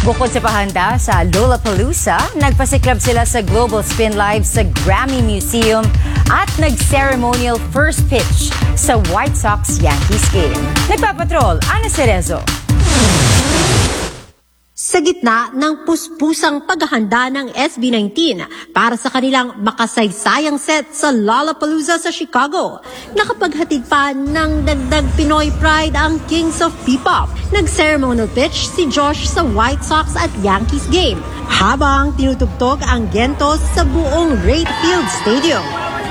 Bukod sa pahanda sa Lollapalooza, nagpasiklab sila sa Global Spin Live sa Grammy Museum at nag-ceremonial first pitch sa White Sox-Yankees game. Nagpapatrol, Ana Cerezo. Sa gitna ng puspusang paghahanda ng SB19 para sa kanilang makasaysayang set sa Lollapalooza sa Chicago, nakapaghatid pa ng dagdag Pinoy pride ang Kings of P-Pop. Nag-ceremonial pitch si Josh sa White Sox at Yankees game habang tinutugtog ang Gentos sa buong Wright Field Stadium.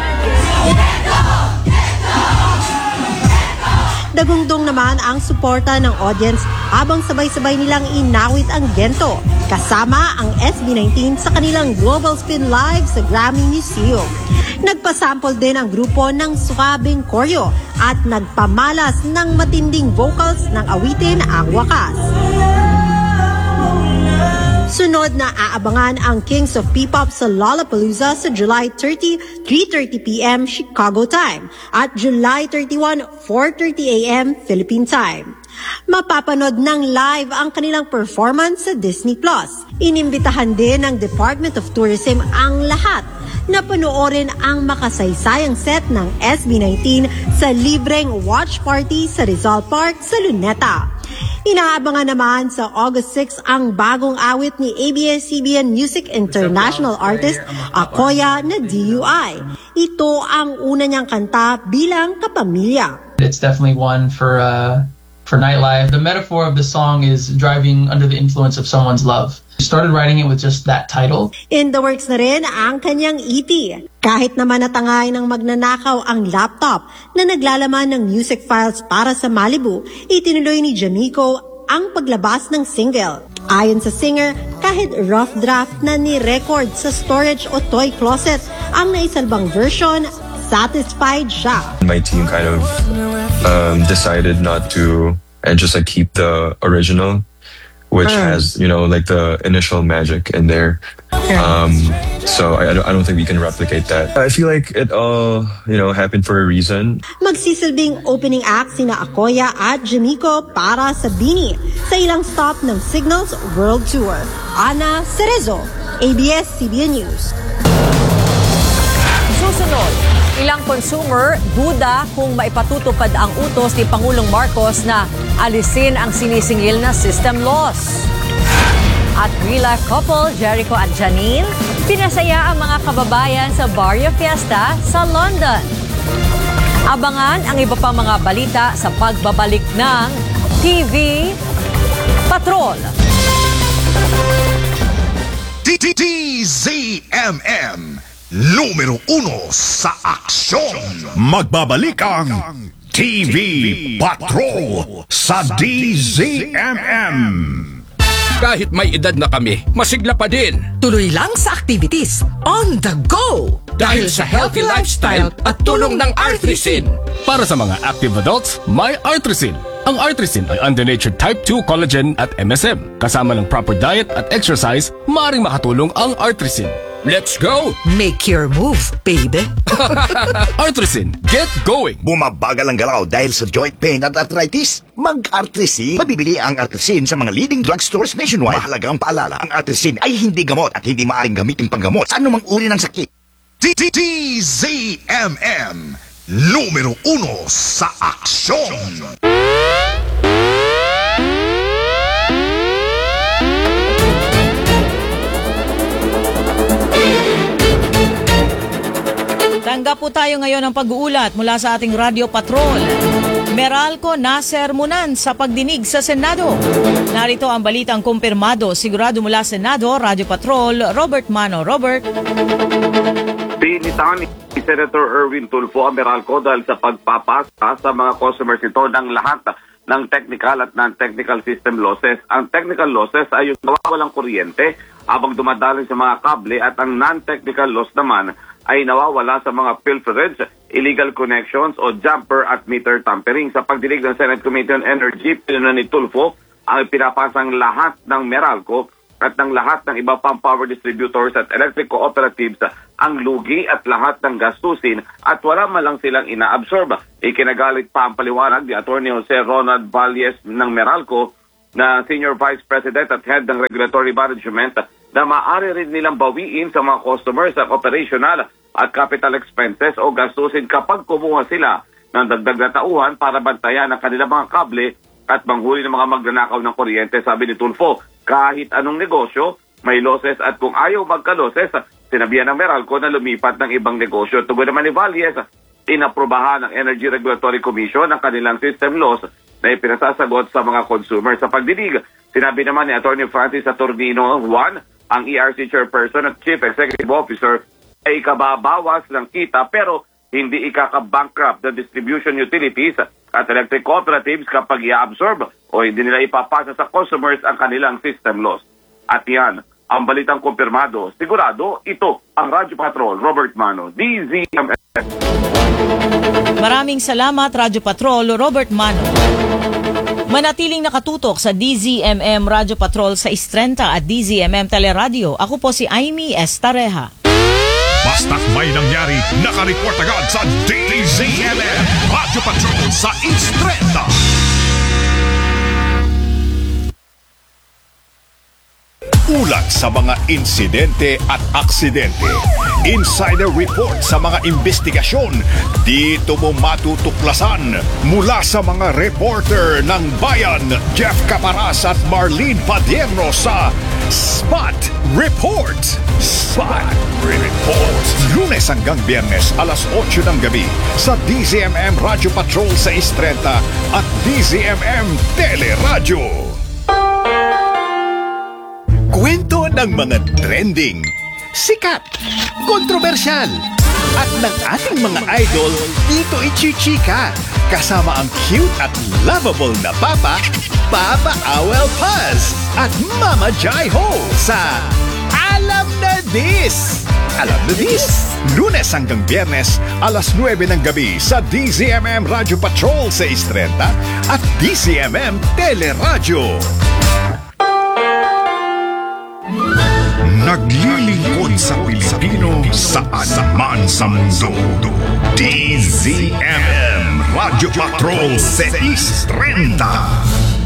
Dagundong naman ang suporta ng audience habang sabay-sabay nilang inawit ang Gento kasama ang SB19 sa kanilang Global Spin Live sa Grammy Museum. Nagpasample din ang grupo ng suwabing koryo at nagpamalas ng matinding vocals ng awitin Ang Wakas. Sunod na aabangan ang Kings of P-Pop sa Lollapalooza sa July 30, 3:30 p.m. Chicago time at July 31, 4:30 a.m. Philippine time. Mapapanood ng live ang kanilang performance sa Disney+. Inimbitahan din ng Department of Tourism ang lahat na panoorin ang makasaysayang set ng SB19 sa libreng watch party sa Rizal Park sa Luneta. Inaabangan naman sa August 6 ang bagong awit ni ABS-CBN Music International artist Akoya na DUI. Ito ang una niyang kanta bilang kapamilya. It's definitely one for nightlife. The metaphor of the song is driving under the influence of someone's love. I started writing it with just that title. In the works na rin ang kanyang EP. Kahit naman natangay ng magnanakaw ang laptop na naglalaman ng music files para sa Malibu, itinuloy ni Jamico ang paglabas ng single. Ayon sa singer, kahit rough draft na ni-record sa storage o toy closet ang naisalbang version, satisfied siya. My team kind of decided not to and just keep the original, which has, like the initial magic in there. So I don't think we can replicate that. I feel like it all, happened for a reason. Magsisilbing opening act sina Akoya at Jamico para sa Bini sa ilang stop ng Signals World Tour. Ana Cerezo, ABS-CBN News. Susunod, ilang consumer duda kung maipatutupad ang utos ni Pangulong Marcos na alisin ang sinisingil na system loss. At real-life couple Jericho at Janine, pinasaya ang mga kababayan sa Barrio Fiesta sa London. Abangan ang iba pang mga balita sa pagbabalik ng TV Patrol. DZMM Numero 1 sa aksyon. Magbabalik ang TV Patrol sa DZMM. Kahit may edad na kami, masigla pa din. Tuloy lang sa activities, on the go! Dahil sa healthy lifestyle at tulong ng Artrisin. Para sa mga active adults, may Artrisin. Ang Artrisin ay under-natured type 2 collagen at MSM. Kasama ng proper diet at exercise, maaaring makatulong ang Artrisin. Let's go! Make your move, baby! Artrisin, get going! Bumabagal ang galaw dahil sa joint pain at arthritis? Mag-Artrisin. Mabibili ang Artrisin sa mga leading drugstores nationwide. Mahalagang paalala, ang Artrisin ay hindi gamot at hindi maaaring gamitin panggamot sa anumang uri ng sakit. DZMM Numero 1 sa aksyon. Tanggap po tayo ngayon ng pag-uulat mula sa ating Radio Patrol. Meralco nasermonan sa pagdinig sa Senado. Narito ang balitang kumpirmado, sigurado mula Senado, Radio Patrol, Robert Mano. Robert. Pinitahan ni Senator Erwin Tulfo ang Meralco dahil sa pagpapasa sa mga customers ito ng lahat ng technical at non-technical system losses. Ang technical losses ay yung nawawalang kuryente habang dumadaling sa mga kable at ang non-technical loss naman ay nawawala sa mga pilferage, illegal connections o jumper at meter tampering. Sa pagdinig ng Senate Committee on Energy, pinunan ni Tulfo ang pinapasang lahat ng Meralco at ng lahat ng iba pang power distributors at electric cooperatives ang lugi at lahat ng gastusin at wala man lang silang inaabsorb. Ikinagalit pa ang paliwanag ni Attorney Jose Ronald Valles ng Meralco na Senior Vice President at Head ng Regulatory Management na maaari rin nilang bawiin sa mga customers ang operational at capital expenses o gastusin kapag kumuha sila ng dagdag na tauhan para bantayan ang kanilang mga kable at manghuli ng mga magnanakaw ng kuryente. Sabi ni Tulfo, kahit anong negosyo, may losses at kung ayaw magka-losses, sinabihan ng Meralco na lumipat ng ibang negosyo. Tugon naman ni Valles, inaprubahan ng Energy Regulatory Commission ang kanilang system loss na ipinasasagot sa mga consumer. Sa pagdinig, sinabi naman ni Atty. Francis Saturnino Juan, ang ERC Chairperson at Chief Executive Officer, ay ikababawas ng kita pero hindi ikaka-bankrupt the distribution utilities at electric cooperatives kapag i-absorb o hindi nila ipapasa sa customers ang kanilang system loss. At yan, ang balitang kumpirmado. Sigurado, ito ang Radyo Patrol, Robert Mano, DZMM. Maraming salamat, Radyo Patrol, Robert Mano. Manatiling nakatutok sa DZMM Radyo Patrol sa Istrenta at DZMM Teleradio. Ako po si Aimee Estareja. Basta't may nangyari, nakareport agad sa DZMM Radyo Patrol sa Istrenta. Ulat sa mga insidente at aksidente. Insider report sa mga investigasyon. Dito mo matutuklasan mula sa mga reporter ng Bayan, Jeff Caparas at Marlene Padierno sa Spot Report. Spot Report. Lunes hanggang Biyernes, alas 8 ng gabi sa DZMM Radyo Patrol sa Istrenta at DZMM Teleradio. Kwento ng mga trending, sikat, kontrobersyal, at ng ating mga idol dito ichichika. Kasama ang cute at lovable na Papa, Papa Awel Paz, at Mama Jai Ho sa Alam na This! Alam na This! Lunes hanggang Biyernes, alas 9 ng gabi sa DZMM Radyo Patrol sa Istrenta at DZMM Teleradio. Naglilingkod sa Pilipino saan man sa mundo. DZMM Radyo Patrol sa Istrenta.